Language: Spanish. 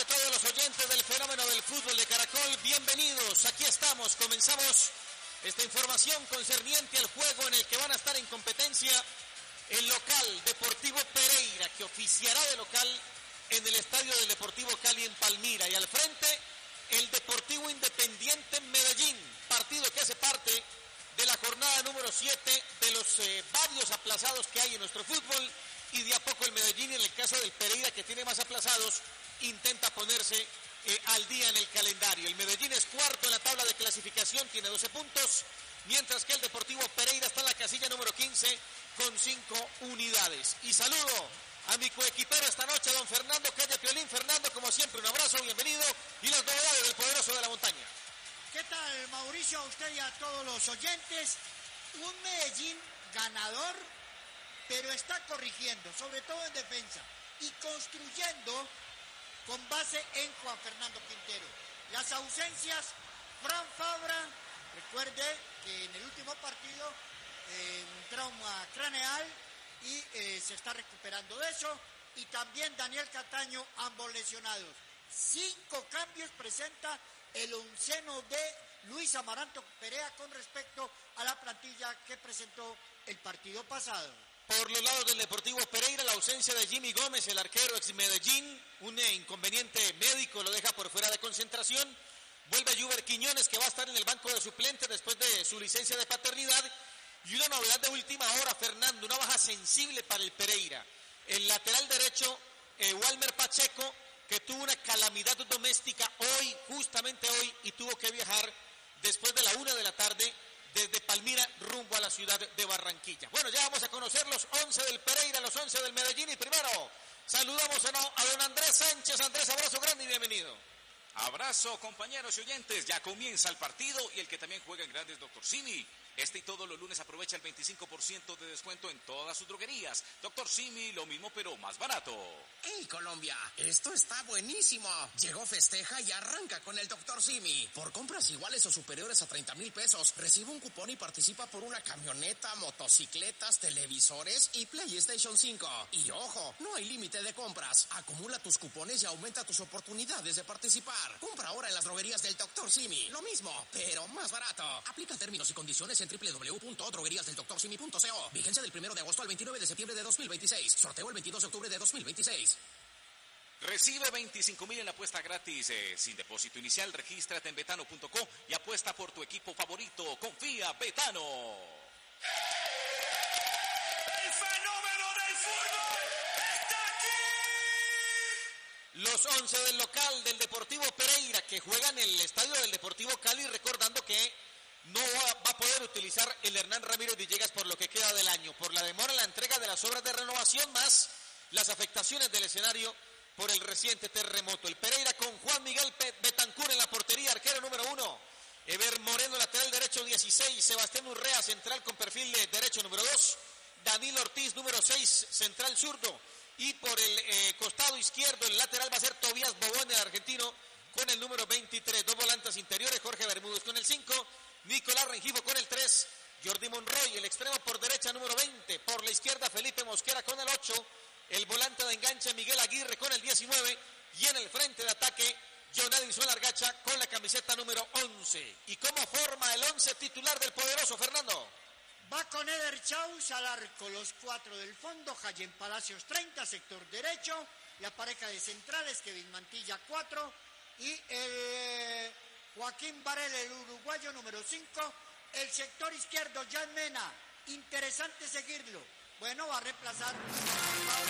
todos los oyentes del fenómeno del fútbol de Caracol, bienvenidos, aquí estamos, comenzamos esta información concerniente al juego en el que van a estar en competencia el local Deportivo Pereira, que oficiará de local en el estadio del Deportivo Cali en Palmira, y al frente el Deportivo Independiente Medellín, partido que hace parte de la jornada número 7 de los varios aplazados que hay en nuestro fútbol, y de a poco el Medellín, en el caso del Pereira que tiene más aplazados, intenta ponerse al día en el calendario. El Medellín es cuarto en la tabla de clasificación, tiene 12 puntos, mientras que el Deportivo Pereira está en la casilla número 15 con 5 unidades. Y saludo a mi coequipero esta noche, don Fernando Calle Piolín. Fernando, como siempre, un abrazo, bienvenido, y las novedades del poderoso de la montaña. ¿Qué tal, Mauricio? A usted y a todos los oyentes. Un Medellín ganador, pero está corrigiendo, sobre todo en defensa, y construyendo con base en Juan Fernando Quintero. Las ausencias, Fran Fabra, recuerde que en el último partido un trauma craneal y se está recuperando de eso, y también Daniel Cataño, ambos lesionados. 5 cambios presenta el onceno de Luis Amaranto Perea con respecto a la plantilla que presentó el partido pasado. Por los lados del Deportivo Pereira, la ausencia de Jimmy Gómez, el arquero ex Medellín, un inconveniente médico lo deja por fuera de concentración. Vuelve Juber Quiñones, que va a estar en el banco de suplentes después de su licencia de paternidad. Y una novedad de última hora, Fernando, una baja sensible para el Pereira. El lateral derecho, Walmer Pacheco, que tuvo una calamidad doméstica justamente hoy, y tuvo que viajar después de la 1 de la tarde desde Palmira rumbo a la ciudad de Barranquilla. Bueno, ya vamos a conocer los 11 del Pereira, los 11 del Medellín, y primero saludamos a don Andrés Sánchez. Andrés, abrazo grande y bienvenido. Abrazo, compañeros y oyentes, ya comienza el partido, y el que también juega en grandes, Dr. Simi. Este y todos los lunes aprovecha el 25% de descuento en todas sus droguerías. Dr. Simi, lo mismo pero más barato. ¡Hey, Colombia! Esto está buenísimo. Llegó Festeja y arranca con el Dr. Simi. Por compras iguales o superiores a 30,000 pesos, recibe un cupón y participa por una camioneta, motocicletas, televisores y PlayStation 5. Y ojo, no hay límite de compras. Acumula tus cupones y aumenta tus oportunidades de participar. Compra ahora en las droguerías del Dr. Simi. Lo mismo, pero más barato. Aplica términos y condiciones en www.drogueríasdelDrSimi.co. Vigencia del 1 de agosto al 29 de septiembre de 2026. Sorteo el 22 de octubre de 2026. Recibe 25,000 en la apuesta gratis, sin depósito inicial. Regístrate en betano.co y apuesta por tu equipo favorito. Confía, Betano. ¡El fenómeno del fútbol está aquí! Los 11 del local del Deportivo Pereira, que juegan en el estadio del Deportivo Cali, recordando que no va a poder utilizar el Hernán Ramírez Villegas por lo que queda del año, por la demora en la entrega de las obras de renovación, más las afectaciones del escenario por el reciente terremoto. El Pereira con Juan Miguel Betancur en la portería, arquero número 1. Eber Moreno, lateral derecho 16. Sebastián Urrea, central con perfil derecho número 2. Danilo Ortiz, número 6, central zurdo. Y por el costado izquierdo, el lateral va a ser Tobías Bobón, el argentino, con el número 23. 2 volantes interiores, Jorge Bermúdez con el 5. Nicolás Rengifo con el 3, Jordi Monroy, el extremo por derecha número 20, por la izquierda Felipe Mosquera con el 8, el volante de enganche Miguel Aguirre con el 19, y en el frente de ataque John Edinson Largacha con la camiseta número 11. ¿Y cómo forma el 11 titular del poderoso, Fernando? Va con Eder Chaus al arco, los 4 del fondo, Jayen Palacios 30, sector derecho, la pareja de centrales, Kevin Mantilla 4, y el Joaquín Varela, el uruguayo número 5, el sector izquierdo, Jan Mena, interesante seguirlo. Bueno, va a reemplazar a